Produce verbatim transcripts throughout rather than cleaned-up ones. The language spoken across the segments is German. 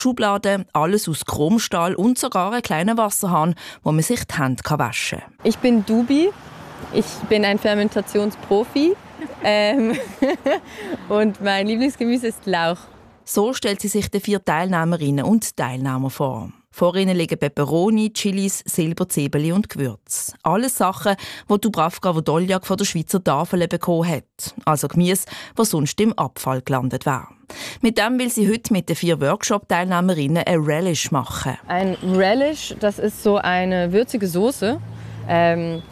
Schubladen, alles aus Chromstahl und sogar einen kleinen Wasserhahn, wo man sich die Hände waschen kann. Ich bin Dubi, ich bin ein Fermentationsprofi ähm, und mein Lieblingsgemüse ist Lauch. So stellt sie sich die vier Teilnehmerinnen und Teilnehmer vor. Vor ihnen liegen Peperoni, Chilis, Silberzwiebeln und Gewürze. Alles Sachen, die Dubravka Włodarczyk von der Schweizer Tafel bekommen hat. Also Gemüse, das sonst im Abfall gelandet wäre. Mit dem will sie heute mit den vier Workshop-Teilnehmerinnen ein Relish machen. Ein Relish, das ist so eine würzige Soße. Ähm,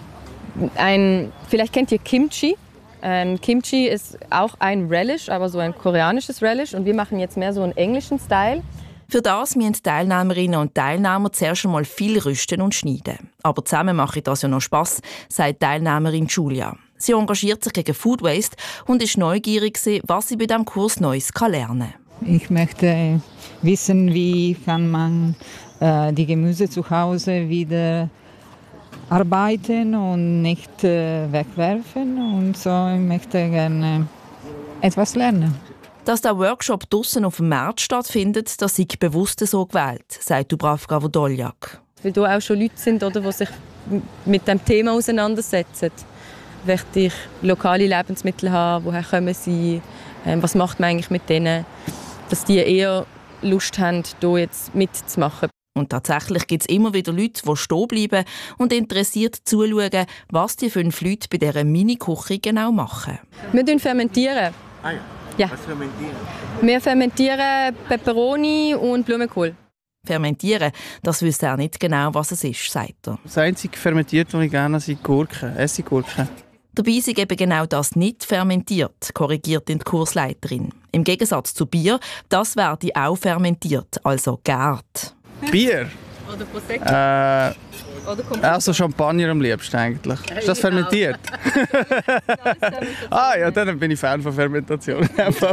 ein, vielleicht kennt ihr Kimchi. Ähm, Kimchi ist auch ein Relish, aber so ein koreanisches Relish. Und wir machen jetzt mehr so einen englischen Style. Für das müssen die Teilnehmerinnen und Teilnehmer zuerst einmal viel rüsten und schneiden. Aber zusammen macht das ja noch Spass, sagt Teilnehmerin Julia. Sie engagiert sich gegen Food Waste und ist neugierig, was sie bei diesem Kurs Neues lernen kann. Ich möchte wissen, wie kann man äh, die Gemüse zu Hause wieder arbeiten und nicht äh, wegwerfen. Und so ich möchte gerne etwas lernen. Dass der Workshop draussen auf dem Markt stattfindet, das sei bewusst so gewählt, sagt Dubravka Włodarczyk. Weil da auch schon Leute sind, oder, die sich mit dem Thema auseinandersetzen. Möchte ich lokale Lebensmittel haben? Woher kommen sie? Ähm, was macht man eigentlich mit denen? Dass die eher Lust haben, hier jetzt mitzumachen. Und tatsächlich gibt es immer wieder Leute, die stehen bleiben und interessiert zuschauen, was die fünf Leute bei dieser Mini-Küche genau machen. Wir fermentieren. Ah ja. Ja. Was fermentieren? Wir fermentieren Peperoni und Blumenkohl. Fermentieren, das wüsste er nicht genau, was es ist, sagt er. Das einzige fermentiert, was ich gerne sind Gurken, Essiggurken. Dabei sei eben genau das nicht fermentiert, korrigiert die Kursleiterin. Im Gegensatz zu Bier, das werde auch fermentiert, also gärt. Bier? Oder Prosecco? Äh, Oder also Champagner am liebsten eigentlich. Ist das fermentiert? Ah ja, dann bin ich Fan von Fermentation.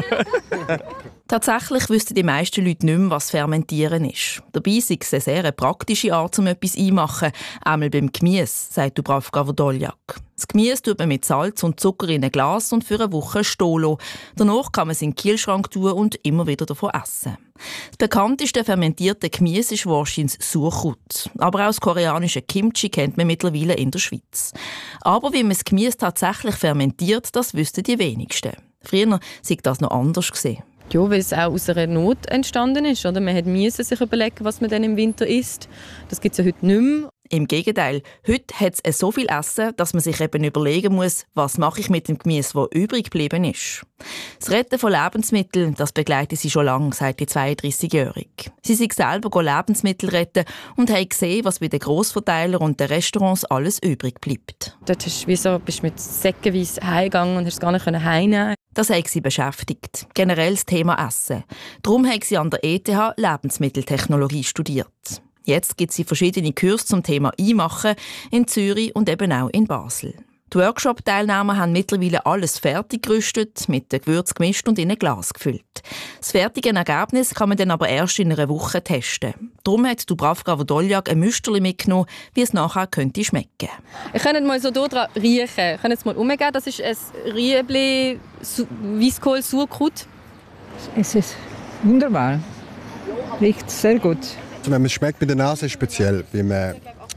Tatsächlich wüssten die meisten Leute nicht mehr, was Fermentieren ist. Dabei sei es eine sehr praktische Art, um etwas einzumachen, einmal beim Gemüse, sagt Dubravka Włodarczyk. Das Gemüse tut man mit Salz und Zucker in ein Glas und für eine Woche stehen lassen. Danach kann man es in den Kühlschrank tun und immer wieder davon essen. Das bekannteste fermentierte Gemüse ist wahrscheinlich das Sauerkraut. Aber auch das koreanische Kimchi kennt man mittlerweile in der Schweiz. Aber wie man das Gemüse tatsächlich fermentiert, das wüssten die wenigsten. Früher sei das noch anders gewesen. Ja, weil es auch aus einer Not entstanden ist. Oder? Man musste sich überlegen, was man dann im Winter isst. Das gibt es ja heute nicht mehr. Im Gegenteil, heute hat es so viel Essen, dass man sich eben überlegen muss, was mache ich mit dem Gemüse, das übrig geblieben ist. Das Retten von Lebensmitteln, das begleitet sie schon lange, sagt die zweiunddreißigjährige. Sie sei selber Lebensmittel retten und hat gesehen, was bei den Grossverteilern und den Restaurants alles übrig bleibt. Dort hast du wie so, bist mit säckenweise heimgegangen und hast es gar nicht heimnehmen. Das hat sie beschäftigt. Generell das Thema Essen. Darum hat sie an der E T H Lebensmitteltechnologie studiert. Jetzt gibt es verschiedene Kurse zum Thema Einmachen in Zürich und eben auch in Basel. Die Workshop-Teilnehmer haben mittlerweile alles fertig gerüstet, mit den Gewürzen gemischt und in ein Glas gefüllt. Das fertige Ergebnis kann man dann aber erst in einer Woche testen. Darum hat Dubravka Włodarczyk ein Müsterli mitgenommen, wie es nachher könnte schmecken. Ich kann mal so hier dran riechen. Ich kann jetzt mal umgehen. Das ist ein Riebli Weißkohl Sauerkraut. Es ist wunderbar. Riecht sehr gut. Wenn man es schmeckt mit der Nase, ist es speziell. Wie man,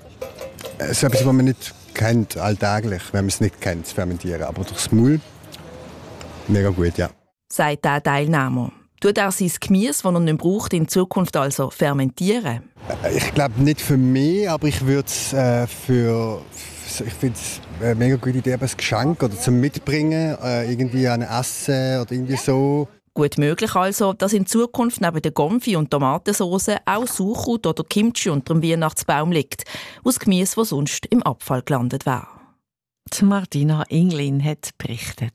es ist etwas, was man nicht kennt, alltäglich, wenn man es nicht kennt, zu fermentieren. Aber durchs Maul, mega gut, ja. Sagt der Teilnehmer. Tut er sein Gemüse, das er nicht mehr braucht, in Zukunft also fermentieren? Ich glaube nicht für mich, aber ich würde es äh, für... Ich finde es eine mega gute Idee, ein Geschenk oder zum Mitbringen, äh, irgendwie an Essen oder irgendwie so. Gut möglich also, dass in Zukunft neben der Konfi- und Tomatensauce auch Sauerkraut oder Kimchi unter dem Weihnachtsbaum liegt, aus Gemüse, das sonst im Abfall gelandet wäre. Martina Inglin hat berichtet.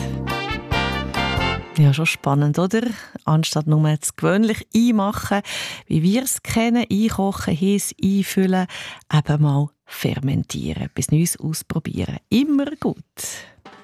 Ja, schon spannend, oder? Anstatt nur das gewöhnlich einmachen, wie wir es kennen, einkochen, heiß einfüllen, eben mal fermentieren, etwas Neues ausprobieren. Immer gut.